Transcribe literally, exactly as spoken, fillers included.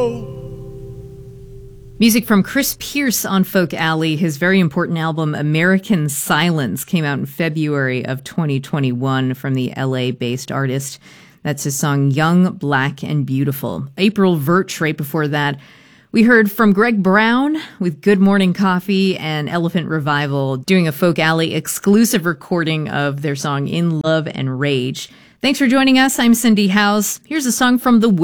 Music from Chris Pierce on Folk Alley. His very important album, American Silence, came out in February of twenty twenty-one from the L A-based artist. That's his song, Young, Black, and Beautiful. April Virch, right before that. We heard from Greg Brown with Good Morning Coffee and Elephant Revival doing a Folk Alley exclusive recording of their song In Love and Rage. Thanks for joining us. I'm Cindy House. Here's a song from The